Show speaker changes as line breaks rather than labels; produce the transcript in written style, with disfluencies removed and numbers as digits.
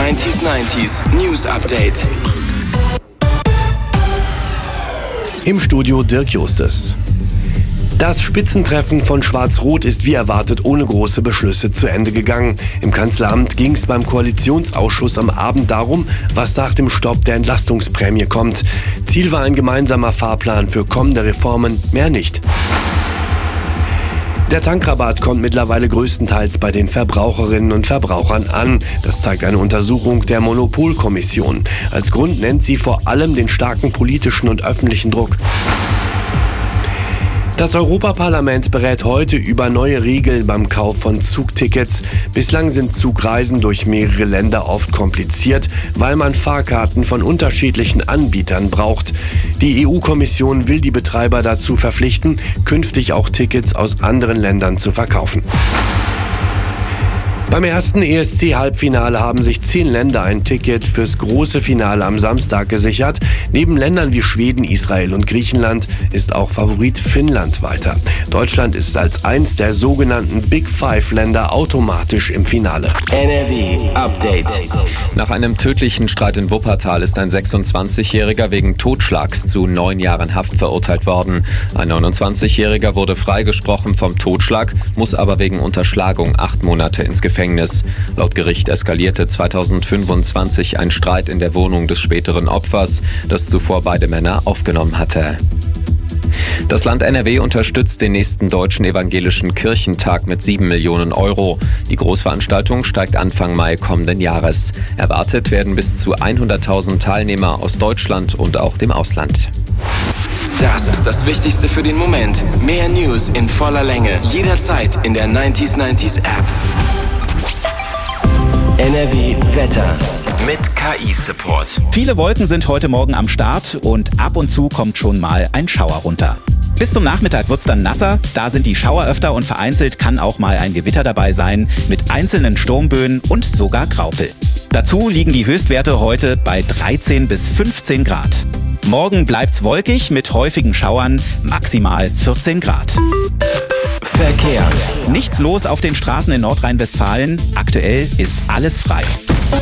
90s News Update.
Im Studio Dirk Justes. Das Spitzentreffen von Schwarz-Rot ist wie erwartet ohne große Beschlüsse zu Ende gegangen. Im Kanzleramt ging es beim Koalitionsausschuss am Abend darum, was nach dem Stopp der Entlastungsprämie kommt. Ziel war ein gemeinsamer Fahrplan für kommende Reformen, mehr nicht. Der Tankrabatt kommt mittlerweile größtenteils bei den Verbraucherinnen und Verbrauchern an. Das zeigt eine Untersuchung der Monopolkommission. Als Grund nennt sie vor allem den starken politischen und öffentlichen Druck. Das Europaparlament berät heute über neue Regeln beim Kauf von Zugtickets. Bislang sind Zugreisen durch mehrere Länder oft kompliziert, weil man Fahrkarten von unterschiedlichen Anbietern braucht. Die EU-Kommission will die Betreiber dazu verpflichten, künftig auch Tickets aus anderen Ländern zu verkaufen. Beim ersten ESC-Halbfinale haben sich 10 Länder ein Ticket fürs große Finale am Samstag gesichert. Neben Ländern wie Schweden, Israel und Griechenland ist auch Favorit Finnland weiter. Deutschland ist als eins der sogenannten Big Five-Länder automatisch im Finale.
NRW Update.
Nach einem tödlichen Streit in Wuppertal ist ein 26-Jähriger wegen Totschlags zu 9 Jahren Haft verurteilt worden. Ein 29-Jähriger wurde freigesprochen vom Totschlag, muss aber wegen Unterschlagung 8 Monate ins Gefängnis. Laut Gericht eskalierte 2025 ein Streit in der Wohnung des späteren Opfers, das zuvor beide Männer aufgenommen hatte. Das Land NRW unterstützt den nächsten Deutschen Evangelischen Kirchentag mit 7 Millionen Euro. Die Großveranstaltung steigt Anfang Mai kommenden Jahres. Erwartet werden bis zu 100.000 Teilnehmer aus Deutschland und auch dem Ausland.
Das ist das Wichtigste für den Moment. Mehr News in voller Länge. Jederzeit in der 90s App. NRW Wetter mit KI-Support.
Viele Wolken sind heute Morgen am Start und ab und zu kommt schon mal ein Schauer runter. Bis zum Nachmittag wird's dann nasser, da sind die Schauer öfter und vereinzelt kann auch mal ein Gewitter dabei sein mit einzelnen Sturmböen und sogar Graupel. Dazu liegen die Höchstwerte heute bei 13 bis 15 Grad. Morgen bleibt's wolkig mit häufigen Schauern, maximal 14 Grad.
Verkehr.
Nichts los auf den Straßen in Nordrhein-Westfalen. Aktuell ist alles frei.